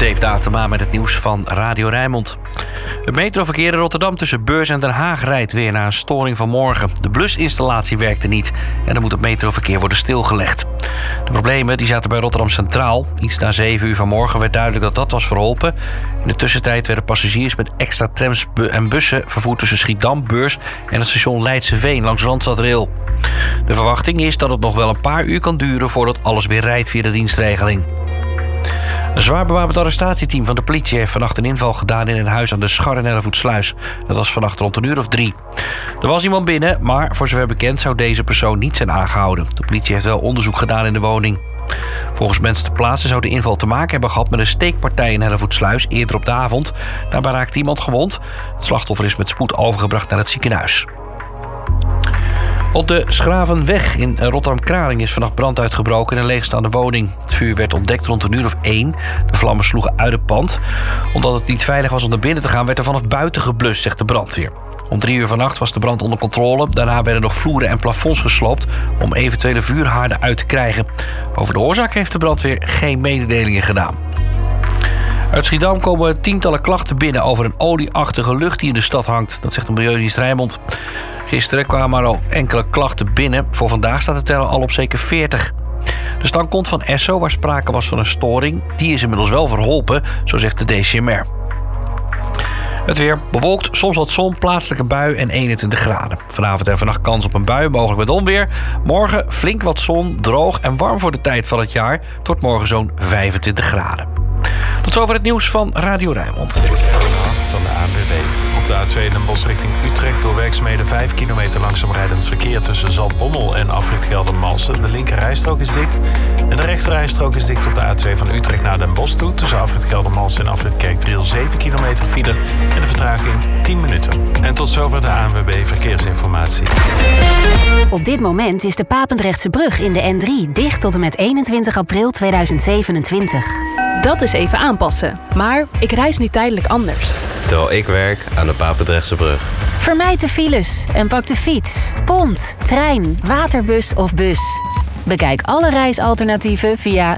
Dave Datema met het nieuws van Radio Rijnmond. Het metroverkeer in Rotterdam tussen Beurs en Den Haag rijdt weer na een storing van morgen. De blusinstallatie werkte niet en dan moet het metroverkeer worden stilgelegd. De problemen die zaten bij Rotterdam Centraal. Iets na 7 uur vanmorgen werd duidelijk dat dat was verholpen. In de tussentijd werden passagiers met extra trams en bussen vervoerd tussen Schiedam, Beurs en het station Leidseveen langs Randstadrail. De verwachting is dat het nog wel een paar uur kan duren voordat alles weer rijdt via de dienstregeling. Een zwaar bewapend arrestatieteam van de politie heeft vannacht een inval gedaan in een huis aan de Schar in Hellevoetsluis. Dat was vannacht rond 3:00. Er was iemand binnen, maar voor zover bekend zou deze persoon niet zijn aangehouden. De politie heeft wel onderzoek gedaan in de woning. Volgens mensen ter plaatse zou de inval te maken hebben gehad met een steekpartij in Hellevoetsluis eerder op de avond. Daarbij raakte iemand gewond. Het slachtoffer is met spoed overgebracht naar het ziekenhuis. Op de Schravenweg in Rotterdam-Kraling is vannacht brand uitgebroken in een leegstaande woning. Het vuur werd ontdekt rond 1:00. De vlammen sloegen uit het pand. Omdat het niet veilig was om naar binnen te gaan, werd er vanaf buiten geblust, zegt de brandweer. Om 3:00 vannacht was de brand onder controle. Daarna werden nog vloeren en plafonds gesloopt om eventuele vuurhaarden uit te krijgen. Over de oorzaak heeft de brandweer geen mededelingen gedaan. Uit Schiedam komen tientallen klachten binnen over een olieachtige lucht die in de stad hangt. Dat zegt de Milieudienst Rijnmond. Gisteren kwamen er al enkele klachten binnen. Voor vandaag staat de teller al op zeker 40. De stank komt van Esso, waar sprake was van een storing. Die is inmiddels wel verholpen, zo zegt de DCMR. Het weer bewolkt, soms wat zon, plaatselijk een bui en 21 graden. Vanavond en vannacht kans op een bui, mogelijk met onweer. Morgen flink wat zon, droog en warm voor de tijd van het jaar. Het wordt morgen zo'n 25 graden. Tot zover het nieuws van Radio Rijnmond. Dit is Erwin Hart van de ANWB. Op de A2 Den Bosch richting Utrecht door werkzaamheden 5 kilometer langzaam rijdend verkeer tussen Zaltbommel en afrit Geldermalsen. De linkerrijstrook is dicht en de rechterrijstrook is dicht op de A2 van Utrecht naar Den Bosch toe. Tussen afrit Geldermalsen en afrit Kerkdriel 7 kilometer file en de vertraging 10 minuten. En tot zover de ANWB Verkeersinformatie. Op dit moment is de Papendrechtse brug in de N3 dicht tot en met 21 april 2027. Dat is even aanpassen. Maar ik reis nu tijdelijk anders. Terwijl ik werk aan de Papendrechtse brug. Vermijd de files en pak de fiets, pont, trein, waterbus of bus. Bekijk alle reisalternatieven via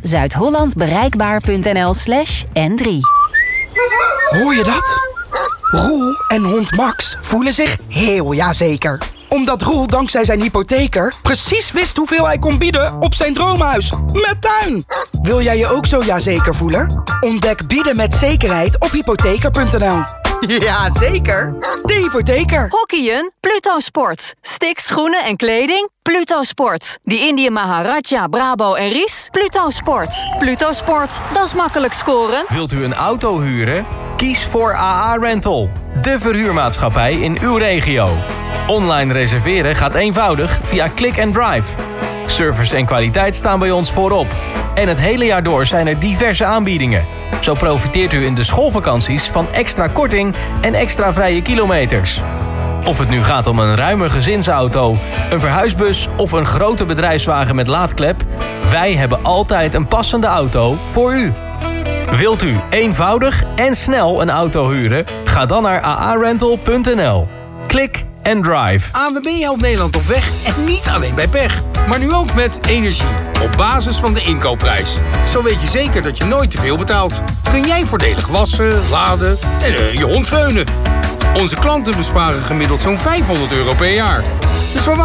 zuidhollandbereikbaar.nl/N3. Hoor je dat? Roel en hond Max voelen zich heel jazeker. Omdat Roel dankzij zijn hypotheker precies wist hoeveel hij kon bieden op zijn droomhuis. Met tuin! Wil jij je ook zo jazeker voelen? Ontdek bieden met zekerheid op hypotheker.nl. Ja, zeker. De hypotheker. Hockeyen? Pluto Sport. Sticks, schoenen en kleding? Pluto Sport. Die Indië Maharaja, Brabo en Ries? Pluto Sport. Pluto Sport, dat is makkelijk scoren. Wilt u een auto huren? Kies voor AA Rental. De verhuurmaatschappij in uw regio. Online reserveren gaat eenvoudig via Click and Drive. Service en kwaliteit staan bij ons voorop. En het hele jaar door zijn er diverse aanbiedingen. Zo profiteert u in de schoolvakanties van extra korting en extra vrije kilometers. Of het nu gaat om een ruime gezinsauto, een verhuisbus of een grote bedrijfswagen met laadklep, wij hebben altijd een passende auto voor u. Wilt u eenvoudig en snel een auto huren? Ga dan naar aarental.nl. Klik en drive. ANWB helpt Nederland op weg en niet alleen bij pech. Maar nu ook met energie. Op basis van de inkoopprijs. Zo weet je zeker dat je nooit te veel betaalt. Kun jij voordelig wassen, laden en je hond veunen. Onze klanten besparen gemiddeld zo'n €500 per jaar. Dus waar wacht